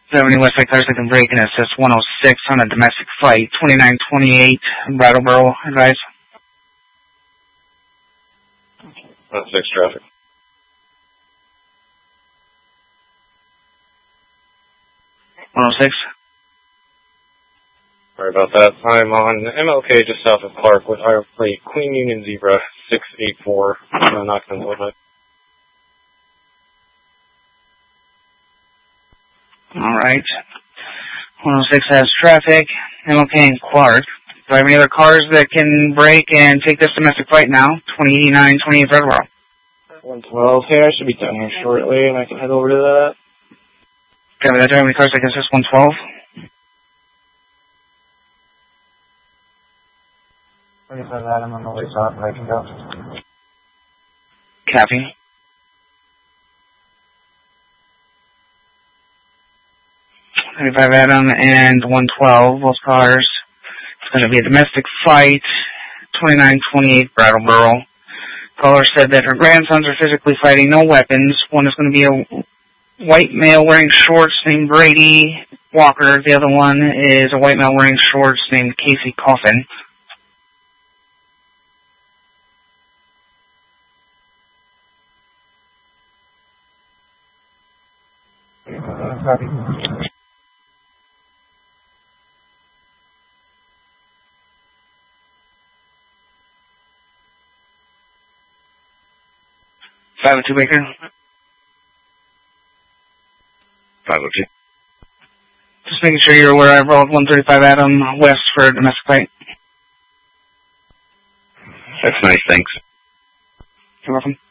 So any Westside cars that can break in SS 106 on a domestic flight, 2928 Brattleboro, advise. 106 traffic. Sorry about that. I'm on MLK just south of Clark with our freight Queen Union Zebra 684, Knoxville, Illinois. Alright. 106 has traffic. MLK and Clark. Do I have any other cars that can break and take this domestic flight now? 2089, 28 Brattleboro. 112. Hey, I should be done here shortly, and I can head over to that. Okay, do I have any cars that can assist 112? I'm on the way south, and I can go. Copy. Adam and 112, both cars. It's going to be a domestic flight, 2928 Brattleboro. Caller said that her grandsons are physically fighting, no weapons. One is going to be a white male wearing shorts named Brady Walker. The other one is a white male wearing shorts named Casey Coffin. Copy. .502 Baker. 502. Just making sure you're aware I rolled 135 Adam west for a domestic flight. That's nice, thanks. You're welcome.